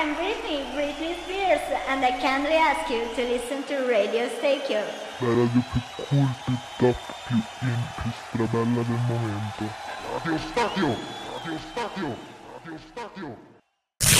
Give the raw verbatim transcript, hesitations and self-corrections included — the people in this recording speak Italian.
I'm Britney, Britney Spears, and I kindly ask you to listen to Radio Staycure. La radio più cool, più top, più in, più strabella del momento. Radio Stadio! Radio Stadio! Radio Stadio!